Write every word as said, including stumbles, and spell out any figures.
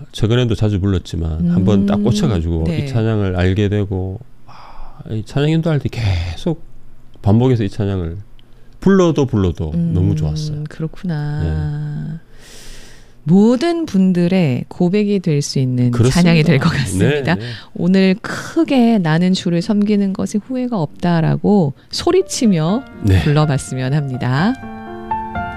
최근에도 자주 불렀지만 음. 한번 딱 꽂혀가지고 네. 이 찬양을 알게 되고 아, 이 찬양 인도할 때 계속 반복해서 이 찬양을 불러도 불러도 음, 너무 좋았어요. 그렇구나. 네. 모든 분들의 고백이 될 수 있는 그렇습니다. 찬양이 될 것 같습니다. 네, 네. 오늘 크게 나는 주를 섬기는 것이 후회가 없다라고 소리치며 네. 불러봤으면 합니다.